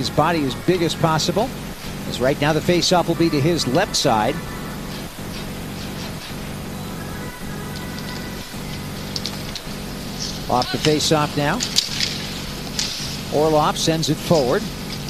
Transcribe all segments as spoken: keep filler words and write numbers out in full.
his body as big as possible. As right now the face-off will be to his left side. Off the face-off now. Orlov sends it forward.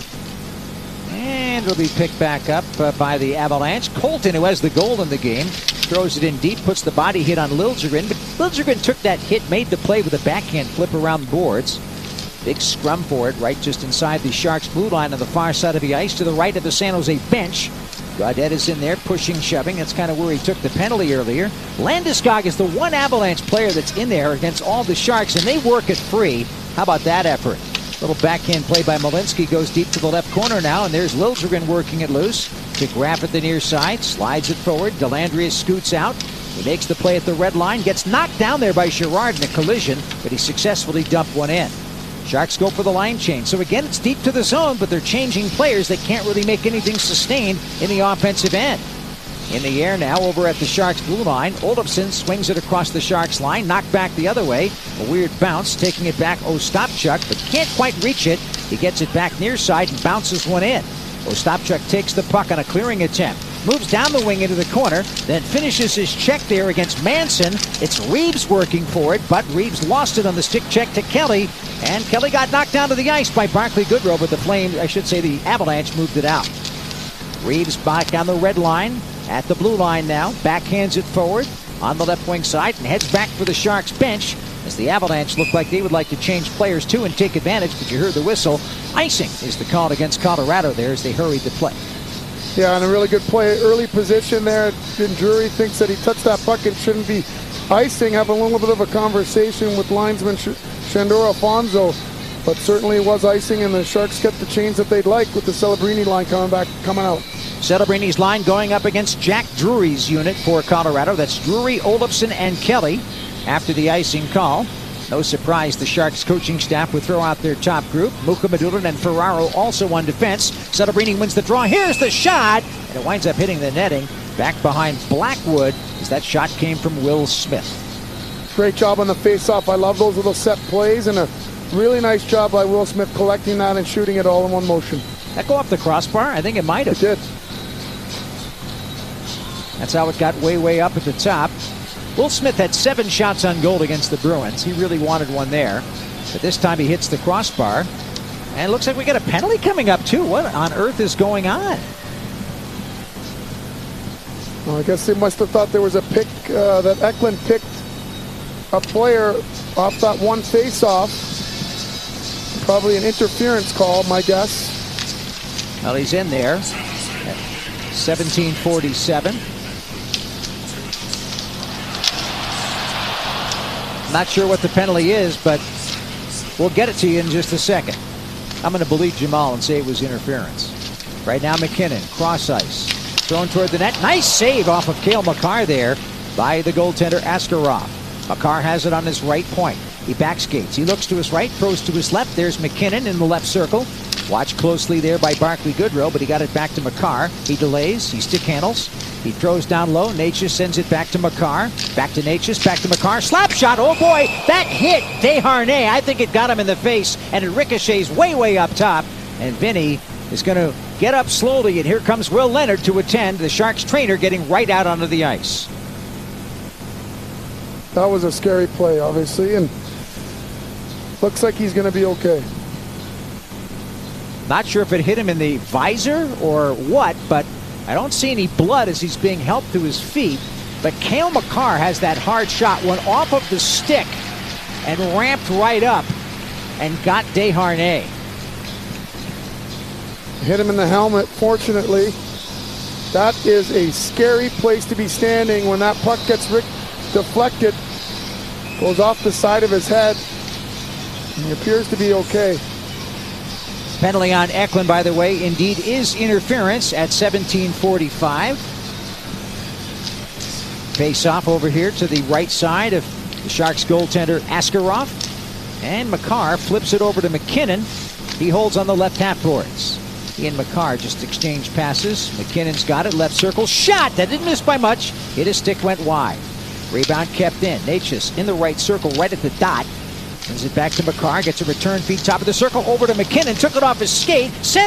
And it'll be picked back up uh, by the Avalanche. Colton, who has the goal in the game, throws it in deep, puts the body hit on Liljegren. But Liljegren took that hit, made the play with a backhand flip around the boards. Big scrum for it, right just inside the Sharks' blue line on the far side of the ice to the right of the San Jose bench. Gaudette is in there, pushing, shoving. That's kind of where he took the penalty earlier. Landeskog is the one Avalanche player that's in there against all the Sharks, and they work it free. How about that effort? Little backhand play by Malinsky goes deep to the left corner now, and there's Liljegren working it loose. To Graf at the near side, slides it forward. Dellandrea scoots out. He makes the play at the red line, gets knocked down there by Girard in a collision, but he successfully dumped one in. Sharks go for the line change. So again, it's deep to the zone, but they're changing players that can't really make anything sustained in the offensive end. In the air now over at the Sharks blue line. Olofsson swings it across the Sharks line, knocked back the other way. A weird bounce, taking it back Ostapchuk, but can't quite reach it. He gets it back near side and bounces one in. Ostapchuk takes the puck on a clearing attempt. Moves down the wing into the corner, then finishes his check there against Manson. It's Reeves working for it, but Reeves lost it on the stick check to Kelly. And Kelly got knocked down to the ice by Barclay Goodrow, but the Flames, I should say the Avalanche, moved it out. Reeves back on the red line, at the blue line now, backhands it forward on the left wing side and heads back for the Sharks bench as the Avalanche look like they would like to change players too and take advantage, but you heard the whistle. Icing is the call against Colorado there as they hurried the play. Yeah, and a really good play, early position there. And Drury thinks that he touched that puck and shouldn't be icing. Have a little bit of a conversation with linesman Sh Shandor Alfonso, but certainly it was icing, and the Sharks kept the change that they'd like with the Celebrini line coming back, coming out. Celebrini's line going up against Jack Drury's unit for Colorado. That's Drury, Olofsson, and Kelly after the icing call. No surprise the Sharks coaching staff would throw out their top group. Mukhamadullin and Ferraro also on defense. Celebrini wins the draw. Here's the shot, and it winds up hitting the netting. Back behind Blackwood as that shot came from Will Smith. Great job on the face-off. I love those little set plays, and a really nice job by Will Smith collecting that and shooting it all in one motion. That go off the crossbar? I think it might have. It did. That's how it got way, way up at the top. Will Smith had seven shots on goal against the Bruins. He really wanted one there. But this time he hits the crossbar. And it looks like we got a penalty coming up, too. What on earth is going on? Well, I guess they must have thought there was a pick, uh, that Eklund picked a player off that one face-off. Probably an interference call, my guess. Well, he's in there. seventeen forty-seven. Not sure what the penalty is, but we'll get it to you in just a second. I'm going to believe Jamal and say it was interference. Right now, McKinnon, cross ice, thrown toward the net. Nice save off of Cale Makar there by the goaltender Askarov. Makar has it on his right point. He backskates. He looks to his right, throws to his left. There's McKinnon in the left circle. Watched closely there by Barclay Goodrow, but he got it back to Makar. He delays. He stick handles. He throws down low. Necas sends it back to Makar. Back to Necas. Back to Makar. Slap shot. Oh, boy. That hit Desharnais. I think it got him in the face, and it ricochets way, way up top. And Vinny is going to get up slowly, and here comes Will Leonard to attend. The Sharks trainer getting right out onto the ice. That was a scary play, obviously, and looks like he's going to be okay. Not sure if it hit him in the visor or what, but I don't see any blood as he's being helped to his feet. But Cale Makar has that hard shot, went off of the stick and ramped right up and got Desharnais. Hit him in the helmet, fortunately. That is a scary place to be standing when that puck gets deflected, goes off the side of his head, and he appears to be okay. Penalty on Eklund, by the way, indeed is interference at seventeen forty-five. Face off over here to the right side of the Sharks goaltender Askarov. And Makar flips it over to McKinnon. He holds on the left half boards. He and Makar just exchange passes. McKinnon's got it, left circle. Shot! That didn't miss by much. Hit his stick, went wide. Rebound kept in. Necas in the right circle, right at the dot. Sends it back to Makar, gets a return feed top of the circle over to McKinnon, took it off his skate, sent